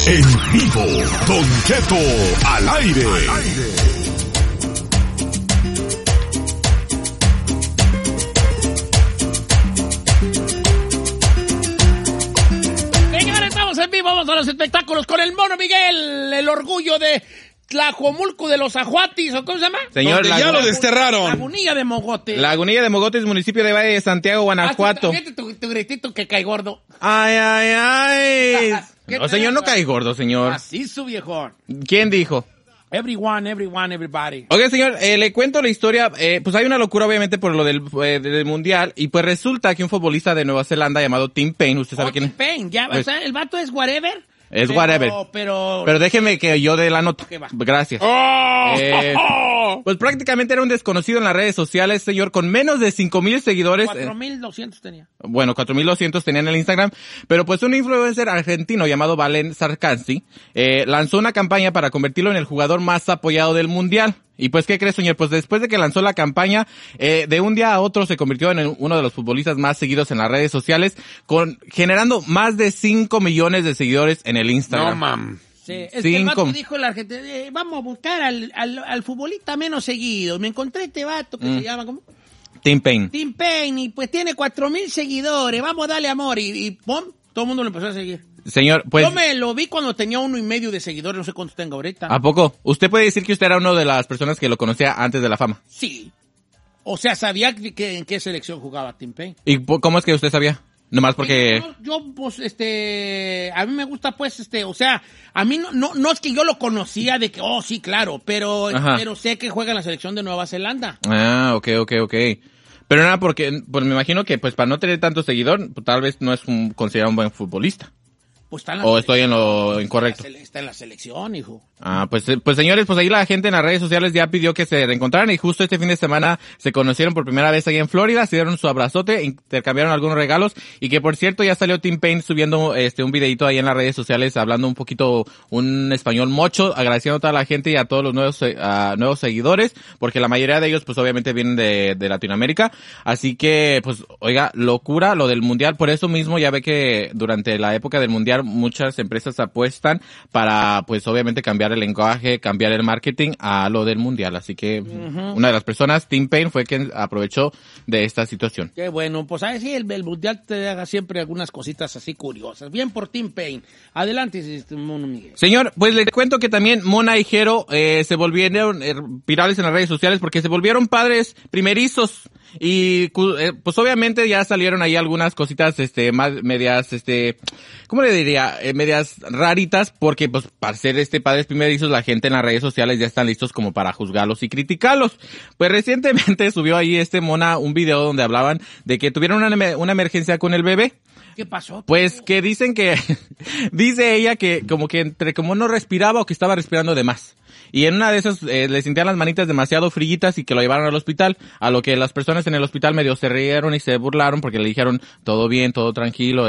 En vivo, Don Cheto al aire. Señores, estamos en vivo, vamos a los espectáculos con el Mono Miguel, el orgullo de Tlajomulco de los Ajuatis, ¿o cómo se llama? Señor, ya lo desterraron. Lagunilla de Mogotes. Lagunilla de Mogotes, municipio de Valle de Santiago, Guanajuato. Fíjate tu gritito que cae gordo. Ay, ay, ay. ¿Qué No, señor, no traza? cae gordo, señor. Así su viejón. ¿Quién dijo? Everyone, everybody. Oiga, señor, le cuento la historia. Pues hay una locura, obviamente, por lo del mundial. Y pues resulta que un futbolista de Nueva Zelanda llamado Tim Payne, ¿usted sabe quién es? Tim Payne, ya, Pues, o sea, el vato es whatever. Es whatever. Pero déjeme que yo dé la nota. Ok, va. Gracias. ¡Oh! Pues prácticamente era un desconocido en las redes sociales, señor, con menos de 5,000 seguidores. 4,200 tenía. Bueno, 4,200 tenían en el Instagram, pero pues un influencer argentino llamado Valen Sarkansi lanzó una campaña para convertirlo en el jugador más apoyado del mundial. Y pues, ¿qué crees, señor? Pues después de que lanzó la campaña, de un día a otro se convirtió en uno de los futbolistas más seguidos en las redes sociales, generando más de 5 millones de seguidores en el Instagram. No, mam. Sí, es que el vato 5. dijo el argentino, vamos a buscar al futbolista menos seguido. Me encontré este vato que se llama, ¿cómo? Tim Payne. Tim Payne, y pues tiene 4,000 seguidores, vamos a darle amor. Y ¡pum! Todo el mundo lo empezó a seguir. Señor, pues... Yo me lo vi cuando tenía 1,5 de seguidores, no sé cuántos tengo ahorita. ¿A poco? ¿Usted puede decir que usted era una de las personas que lo conocía antes de la fama? Sí. O sea, sabía en qué selección jugaba Tim Payne. ¿Y cómo es que usted sabía? Nomás porque... Yo, pues, a mí me gusta, pues, o sea, a mí no es que yo lo conocía de que, oh, sí, claro, pero sé que juega en la selección de Nueva Zelanda. Ah, ok. Pero nada, porque, pues me imagino que, pues, para no tener tanto seguidor, pues, tal vez no es considerado un buen futbolista. Pues está en la ¿O estoy en lo incorrecto? Está en la selección, hijo. Ah, pues señores, pues ahí la gente en las redes sociales ya pidió que se reencontraran y justo este fin de semana se conocieron por primera vez ahí en Florida, se dieron su abrazote, intercambiaron algunos regalos y que por cierto ya salió Tim Payne subiendo un videito ahí en las redes sociales hablando un poquito un español mocho, agradeciendo a toda la gente y a todos los nuevos seguidores, porque la mayoría de ellos pues obviamente vienen de Latinoamérica, así que pues oiga, locura lo del mundial, por eso mismo ya ve que durante la época del mundial muchas empresas apuestan para pues obviamente cambiar el lenguaje, cambiar el marketing a lo del mundial, así que una de las personas, Tim Payne, fue quien aprovechó de esta situación. Qué bueno, pues a ver si el mundial te haga siempre algunas cositas así curiosas. Bien por Tim Payne. Adelante, Mono Miguel. Señor, pues les cuento que también Mona y Jero se volvieron virales en las redes sociales porque se volvieron padres primerizos. Y pues obviamente ya salieron ahí algunas cositas más medias ¿cómo le diría? Medias raritas porque pues para ser padres primerizos la gente en las redes sociales ya están listos como para juzgarlos y criticarlos. Pues recientemente subió ahí Mona un video donde hablaban de que tuvieron una emergencia con el bebé. ¿Qué pasó? Pues que dicen que dice ella que como no respiraba o que estaba respirando de más. Y en una de esas le sentían las manitas demasiado frillitas y que lo llevaron al hospital, a lo que las personas en el hospital medio se rieron y se burlaron porque le dijeron todo bien, todo tranquilo,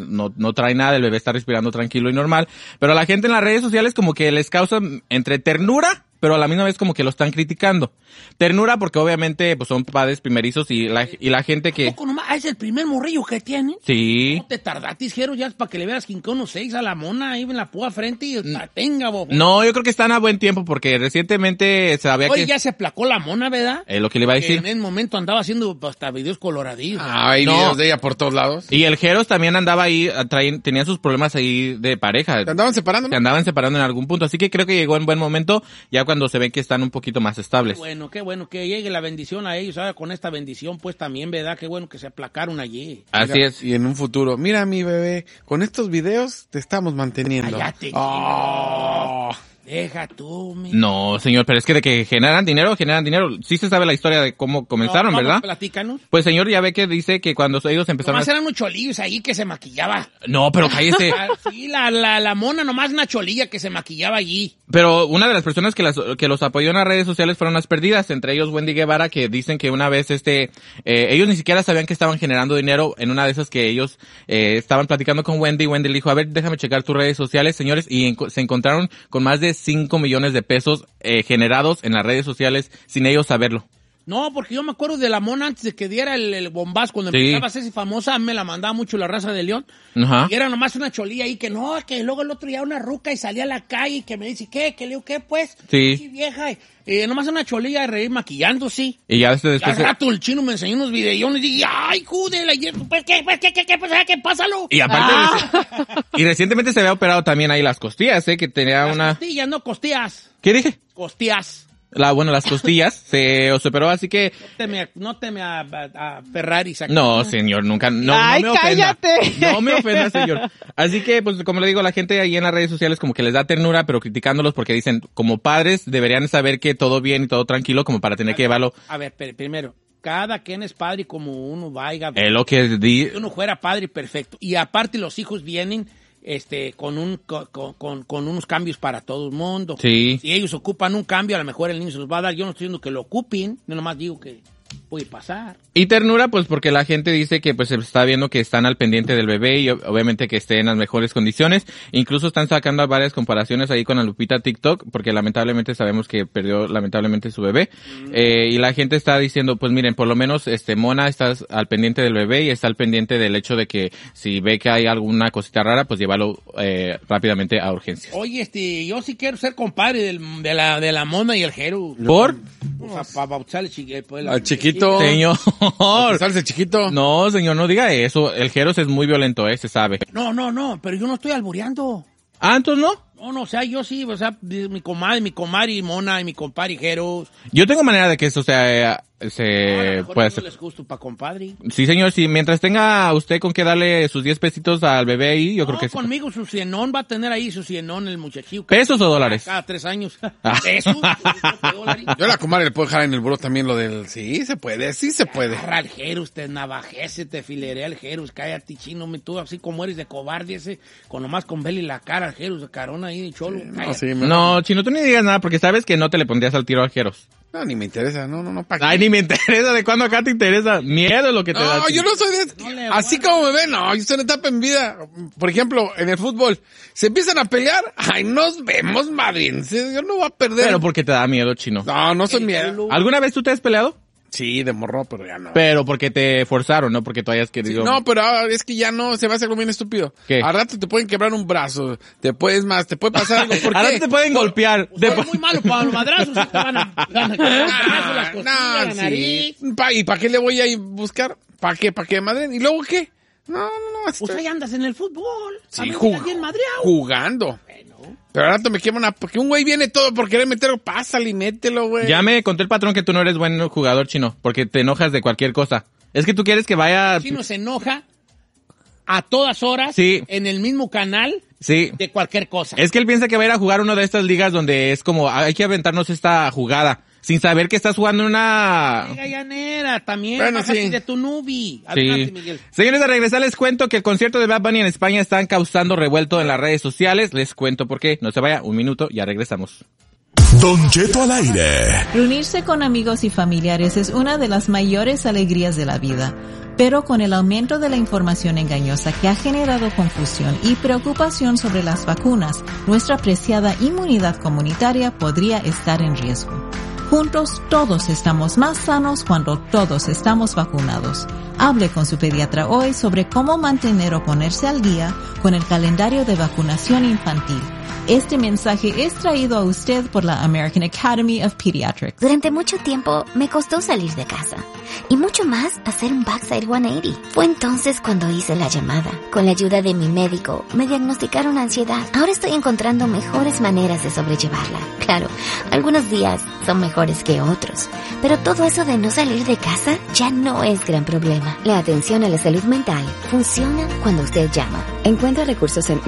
no trae nada, el bebé está respirando tranquilo y normal, pero a la gente en las redes sociales como que les causa entre ternura, pero a la misma vez como que lo están criticando. Ternura porque obviamente pues son padres primerizos y la gente que... ¿Poco nomás? ¿Es el primer morrillo que tiene? Sí. ¿No te tardaste, Jero, ya para que le veas 5-1-6 a la Mona ahí en la púa frente y la tenga, bobo? No, yo creo que están a buen tiempo porque recientemente sabía que... Oye, ya se aplacó la Mona, ¿verdad? Lo que le iba a decir. Que en el momento andaba haciendo hasta videos coloradillos. Hay videos de ella por todos lados. Y el Jeros también andaba ahí, tenía sus problemas ahí de pareja. ¿Te andaban separando? Se andaban separando en algún punto, así que creo que llegó en buen momento, ya cuando se ven que están un poquito más estables. Qué bueno que llegue la bendición a ellos, ahora con esta bendición pues también, ¿verdad? Qué bueno que se aplacaron allí. Así Mira, es. Y en un futuro, mira mi bebé, con estos videos te estamos manteniendo. Cállate. Oh. Deja tú, mi... No, señor, pero es que de que generan dinero. Sí se sabe la historia de cómo comenzaron, ¿verdad? Platícanos. Pues señor, ya ve que dice que cuando ellos empezaron Nomás eran unos cholillos ahí que se maquillaba. No, pero cállese. Sí, la Mona nomás una cholilla que se maquillaba allí. Pero una de las personas que los apoyó en las redes sociales fueron las perdidas, entre ellos Wendy Guevara, que dicen que una vez ellos ni siquiera sabían que estaban generando dinero en una de esas que ellos estaban platicando con Wendy. Wendy le dijo, a ver, déjame checar tus redes sociales, señores, y se encontraron con más de 5 millones de pesos generados en las redes sociales sin ellos saberlo. No, porque yo me acuerdo de la mona antes de que diera el bombazo, cuando empezaba a hacerse famosa, me la mandaba mucho la raza de León. Ajá. Y era nomás una cholilla ahí que no, que luego el otro día una ruca y salía a la calle y que me dice, ¿qué? ¿Qué le digo, qué pues? Sí. Vieja. Nomás una cholilla de reír maquillando, sí. Y ya después... Al rato el chino me enseñó unos videones y dije, ay, júdela, pues, ¿qué pasa? ¿Qué pásalo? Y aparte, y recientemente se había operado también ahí las costillas, que tenía las costillas, no costillas. ¿Qué dije? Costillas. Las costillas se operó, así que... No teme a Ferrari. No, señor, nunca. No, ¡ay, no me cállate! ofenda. No me ofenda, señor. Así que, pues, como le digo, la gente ahí en las redes sociales como que les da ternura, pero criticándolos porque dicen, como padres, deberían saber que todo bien y todo tranquilo como para tener que llevarlo. A ver, primero, cada quien es padre como uno vaya. Es lo que di... Si uno fuera padre, perfecto. Y aparte los hijos vienen... con unos cambios para todo el mundo. Sí. Si ellos ocupan un cambio, a lo mejor el niño se los va a dar. Yo no estoy diciendo que lo ocupen, yo nomás digo que puede pasar. Y ternura, pues porque la gente dice que pues se está viendo que están al pendiente del bebé y obviamente que esté en las mejores condiciones. Incluso están sacando varias comparaciones ahí con la Lupita TikTok, porque lamentablemente sabemos que perdió lamentablemente su bebé. Y la gente está diciendo, pues miren, por lo menos Mona está al pendiente del bebé y está al pendiente del hecho de que si ve que hay alguna cosita rara, pues llévalo rápidamente a urgencias. Oye, yo sí quiero ser compadre de la Mona y el Jero. ¿Por? O sea, para bautizar al chiquito. Señor. Salse chiquito. No, señor, no diga eso. El Jeros es muy violento, se sabe. No, pero yo no estoy albureando. ¿Ah, entonces no? No, o sea, yo sí, o sea, mi comadre Mona y mi compadre Jeros. Yo tengo manera de que eso se puede hacer. No les gusto para compadre. Sí, señor, sí, mientras tenga usted con que darle sus 10 pesitos al bebé ahí, yo creo que sí. Conmigo su cienón va a tener ahí su cienón el muchachillo. ¿Pesos o dólares? Cada 3 años. ¿Pesos? Yo a la comadre le puedo dejar en el buró también lo del... Sí, se puede. Agarra al Jeros, te navajece, te filerea al Jeros, cállate chino, tú así como eres de cobarde ese, nomás con vele la cara al Jeros, de carona ahí de cholo. No, chino, tú ni digas nada porque sabes que no te le pondrías al tiro al Jeros. No, ni me interesa, no, ¿para qué? Ay, ni me interesa, ¿de cuándo acá te interesa? Miedo es lo que te da. No, yo no soy de... así como me ven, no, yo soy una etapa en vida. Por ejemplo, en el fútbol, se empiezan a pelear, ay, nos vemos, madrinse, yo no voy a perder. Pero porque te da miedo, chino. No soy miedo. ¿Alguna vez tú te has peleado? Sí, de morro, pero ya no. Pero porque te forzaron, no porque tú hayas querido... Sí, no, pero es que ya no, se va a hacer algo bien estúpido. ¿Qué? Al rato te pueden quebrar un brazo, te puede pasar algo. ¿Por qué? Al rato te pueden golpear. Es muy malo para los madrazos, sí te van a las costillas, la nariz. ¿Y para qué le voy a ir buscar? ¿Para qué? ¿Para qué, madre? ¿Y luego qué? No. Pues ahí andas en el fútbol. Sí, bien madreado. Jugando. Bueno. Pero al rato me quema porque un güey viene todo por querer meterlo, pásale y mételo, güey. Ya me contó el patrón que tú no eres buen jugador, chino, porque te enojas de cualquier cosa. Es que tú quieres que vaya... El chino se enoja a todas horas, sí, en el mismo canal, sí, de cualquier cosa. Es que él piensa que va a ir a jugar una de estas ligas donde es como, hay que aventarnos esta jugada, sin saber que estás jugando una... Liga llanera, también, sí. de tu nubi. Sí. Miguel. Señores, de regresar les cuento que el concierto de Bad Bunny en España están causando revuelto en las redes sociales. Les cuento por qué. No se vaya, un minuto, ya regresamos. Don Cheto al aire. Reunirse con amigos y familiares es una de las mayores alegrías de la vida. Pero con el aumento de la información engañosa que ha generado confusión y preocupación sobre las vacunas, nuestra preciada inmunidad comunitaria podría estar en riesgo. Juntos todos estamos más sanos cuando todos estamos vacunados. Hable con su pediatra hoy sobre cómo mantener o ponerse al día con el calendario de vacunación infantil. Este mensaje es traído a usted por la American Academy of Pediatrics. Durante mucho tiempo me costó salir de casa y mucho más hacer un backside 180. Fue entonces cuando hice la llamada. Con la ayuda de mi médico me diagnosticaron ansiedad. Ahora estoy encontrando mejores maneras de sobrellevarla. Claro, algunos días son mejores que otros, pero todo eso de no salir de casa ya no es gran problema. La atención a la salud mental funciona cuando usted llama. Encuentra recursos en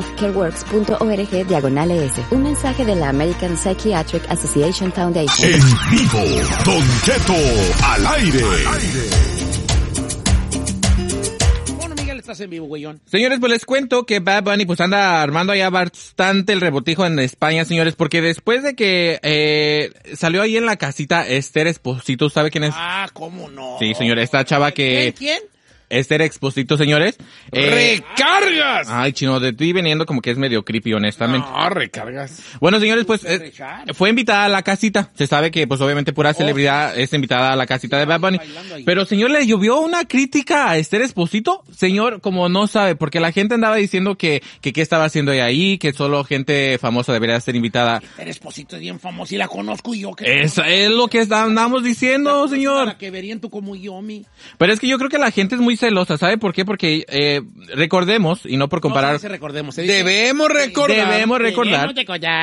mentalhealthcareworks.org/ES. Un mensaje de la American Psychiatric Association Foundation. En vivo, Don Cheto al aire. Bueno, Miguel, estás en vivo, güeyón. Señores, pues les cuento que Bad Bunny pues anda armando allá bastante el rebotijo en España, señores, porque después de que salió ahí en la casita Esther Esposito, ¿sabe quién es? Ah, ¿cómo no? Sí, señor, esta chava que... ¿Quién? Esther Exposito, señores. ¡Recargas! Ay, chino, de ti veniendo como que es medio creepy, honestamente. No, recargas. Bueno, señores, pues fue invitada a la casita. Se sabe que, pues obviamente pura celebridad es invitada a la casita de Bad Bunny. Pero, señor, le llovió una crítica a Esther Exposito. Señor, como no sabe, porque la gente andaba diciendo que qué estaba haciendo ella ahí, que solo gente famosa debería ser invitada. Esther Exposito es bien famosa y la conozco yo. Eso es lo que andamos diciendo, señor. Para que verían tú como yo, Pero es que yo creo que la gente es muy celosa, ¿sabe por qué? Porque recordemos, y no por comparar... Debemos recordar.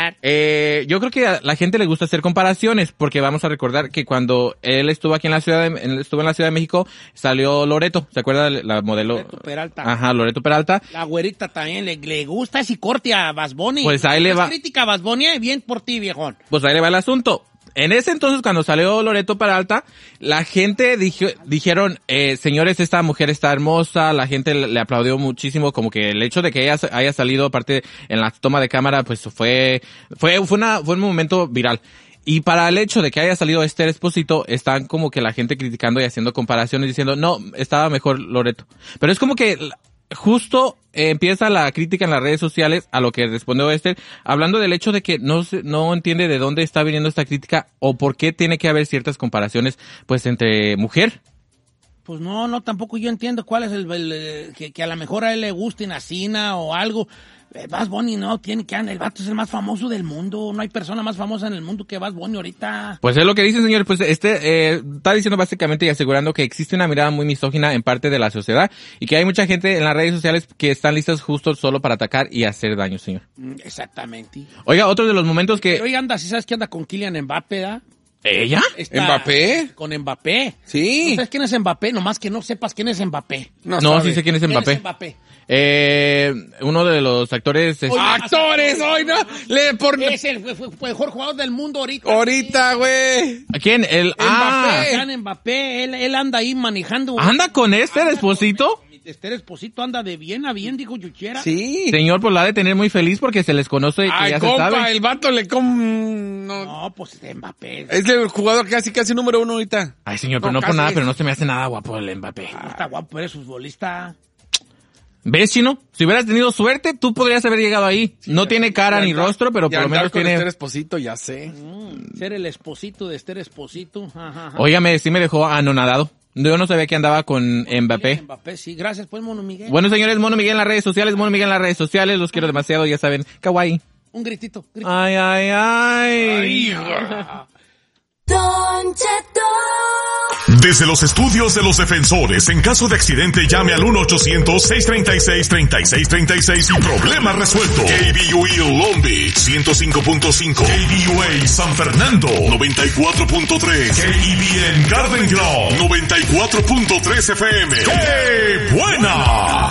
Yo creo que a la gente le gusta hacer comparaciones, porque vamos a recordar que cuando él estuvo aquí en la Ciudad de México, salió Loreto, ¿se acuerda la modelo? Loreto Peralta. Ajá, Loreto Peralta. La güerita también le gusta ese corte a Bad Bunny. Pues ahí le va. Crítica a Bad Bunny, bien por ti, viejón. Pues ahí le va el asunto. En ese entonces, cuando salió Loreto Peralta, la gente dijeron, señores, esta mujer está hermosa, la gente le aplaudió muchísimo, como que el hecho de que ella haya salido, aparte en la toma de cámara, pues fue un momento viral. Y para el hecho de que haya salido Esther Exposito, están como que la gente criticando y haciendo comparaciones, diciendo, no, estaba mejor Loreto. Pero es como que justo empieza la crítica en las redes sociales a lo que respondió Esther, hablando del hecho de que no entiende de dónde está viniendo esta crítica o por qué tiene que haber ciertas comparaciones, pues, entre mujer. Pues no, tampoco yo entiendo cuál es que a lo mejor a él le guste Nacina o algo. Bad Bunny no tiene que andar, el vato es el más famoso del mundo, no hay persona más famosa en el mundo que Bad Bunny ahorita. Pues es lo que dicen, señores, pues está diciendo básicamente y asegurando que existe una mirada muy misógina en parte de la sociedad y que hay mucha gente en las redes sociales que están listas justo solo para atacar y hacer daño, señor. Exactamente. Oiga, otro de los momentos que... Pero oiga, si sabes que anda con Kylian Mbappé, ¿da? ¿Ella? ¿Mbappé? Con Mbappé. Sí. ¿No sabes quién es Mbappé? Nomás que no sepas quién es Mbappé. No, sí sé quién es Mbappé. ¿Quién es Mbappé? Uno de los actores... ¡Actores! ¡Hoy no! Es el mejor jugador del mundo ahorita. Ahorita, güey. ¿Quién? Mbappé. Él anda ahí manejando. ¿Anda con Esther Exposito? Esther Exposito anda de bien a bien, dijo Yuchera. Sí. Señor, pues la ha de tener muy feliz porque se les conoce y que ya compa, se sabe. El vato No, pues Mbappé. Es el jugador casi número 1 ahorita. Ay, señor, pero no por nada, pero no se me hace nada guapo el Mbappé. No está guapo, eres futbolista. ¿Ves, Chino? Si hubieras tenido suerte, tú podrías haber llegado ahí. Sí, no tiene cara ni rostro, pero por lo menos tiene... Esther Exposito, ya sé. Ser el esposito de Esther Exposito. Ajá. Óigame, sí me dejó anonadado. Yo no sabía que andaba con Mbappé. Mbappé, sí. Gracias, pues, Mono Miguel. Bueno, señores, Mono Miguel en las redes sociales, los quiero demasiado, ya saben. Kawaii. Un gritito. Ay. Don Cheto. Desde los estudios de los defensores, en caso de accidente llame al 1-800-636-3636 y problema resuelto. KBUE Long Beach 105.5, KBUA San Fernando 94.3, KBN Garden Grove 94.3 FM. ¡Qué buena!